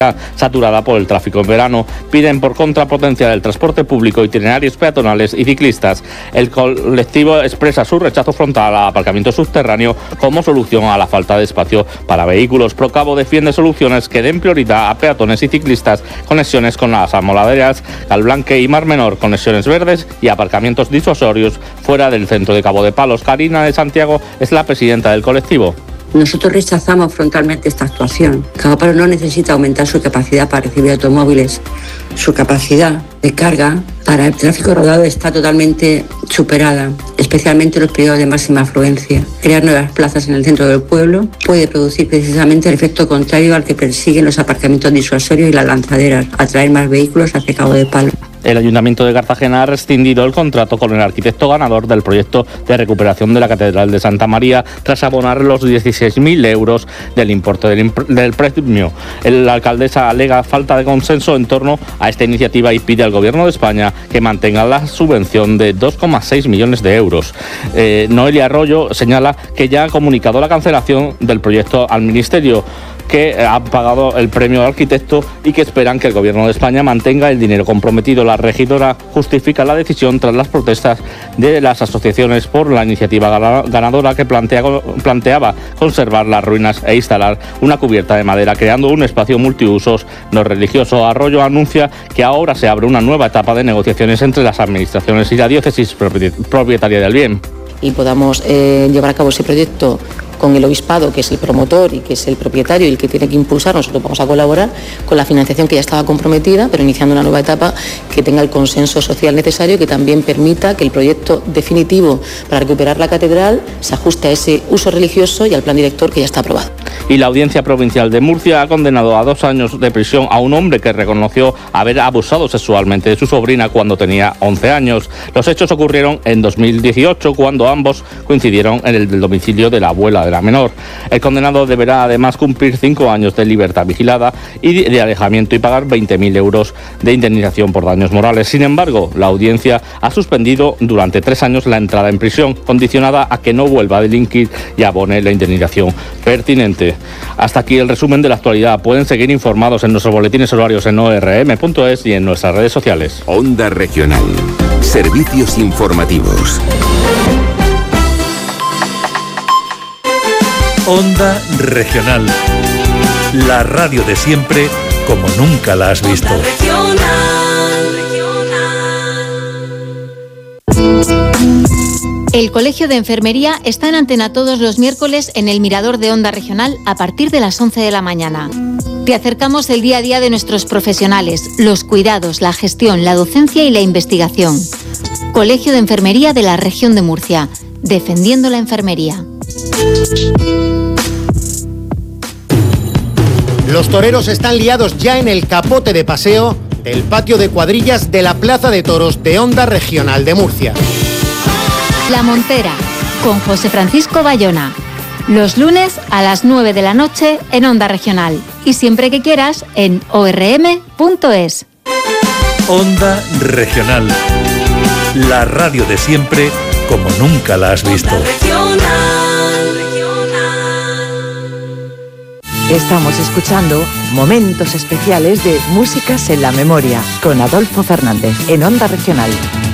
saturada por el tráfico en verano. Piden por contra potenciar el transporte público, itinerarios peatonales y ciclistas. El colectivo expresa su rechazo frontal al aparcamiento subterráneo como solución a la falta de espacio para vehículos. Procabo defiende soluciones que den prioridad a peatones y ciclistas, conexiones con las amoladeras, Calblanque y Mar Menor, conexiones verdes y aparcamientos disuasorios fuera del centro de Cabo de Palos. Karina de Santiago es la presidenta del colectivo. Nosotros rechazamos frontalmente esta actuación. Cabo Palos no necesita aumentar su capacidad para recibir automóviles. Su capacidad de carga para el tráfico rodado está totalmente superada, especialmente en los periodos de máxima afluencia. Crear nuevas plazas en el centro del pueblo puede producir precisamente el efecto contrario al que persiguen los aparcamientos disuasorios y las lanzaderas, atraer más vehículos hacia Cabo de Palos. El Ayuntamiento de Cartagena ha rescindido el contrato con el arquitecto ganador del proyecto de recuperación de la Catedral de Santa María tras abonar los 16.000 euros del importe del premio. La alcaldesa alega falta de consenso en torno a esta iniciativa y pide al Gobierno de España que mantenga la subvención de 2,6 millones de euros. Noelia Arroyo señala que ya ha comunicado la cancelación del proyecto al Ministerio, que han pagado el premio al arquitecto y que esperan que el Gobierno de España mantenga el dinero comprometido. La regidora justifica la decisión tras las protestas de las asociaciones por la iniciativa ganadora que planteaba conservar las ruinas e instalar una cubierta de madera, creando un espacio multiusos no religioso. Arroyo anuncia que ahora se abre una nueva etapa de negociaciones entre las administraciones y la diócesis propietaria del bien. Y podamos llevar a cabo ese proyecto con el obispado, que es el promotor y que es el propietario y el que tiene que impulsar. Nosotros vamos a colaborar con la financiación que ya estaba comprometida, pero iniciando una nueva etapa que tenga el consenso social necesario, que también permita que el proyecto definitivo para recuperar la catedral se ajuste a ese uso religioso y al plan director que ya está aprobado. Y la Audiencia Provincial de Murcia ha condenado a 2 años de prisión a un hombre que reconoció haber abusado sexualmente de su sobrina cuando tenía 11 años. Los hechos ocurrieron en 2018, cuando ambos coincidieron en el domicilio de la abuela de la menor. El condenado deberá además cumplir 5 años de libertad vigilada y de alejamiento y pagar 20.000 euros de indemnización por daños morales. Sin embargo, la audiencia ha suspendido durante 3 años la entrada en prisión, condicionada a que no vuelva a delinquir y abone la indemnización pertinente. Hasta aquí el resumen de la actualidad. Pueden seguir informados en nuestros boletines horarios en orm.es y en nuestras redes sociales. Onda Regional. Servicios informativos. Onda Regional. La radio de siempre como nunca la has visto. El Colegio de Enfermería está en antena todos los miércoles en el Mirador de Onda Regional a partir de las 11 de la mañana. Te acercamos el día a día de nuestros profesionales, los cuidados, la gestión, la docencia y la investigación. Colegio de Enfermería de la Región de Murcia, defendiendo la enfermería. Los toreros están liados ya en el capote de paseo del patio de cuadrillas de la Plaza de Toros de Onda Regional de Murcia. La Montera, con José Francisco Bayona. Los lunes a las 9 de la noche en Onda Regional. Y siempre que quieras en orm.es. Onda Regional. La radio de siempre como nunca la has visto. Estamos escuchando momentos especiales de Músicas en la Memoria con Adolfo Fernández en Onda Regional.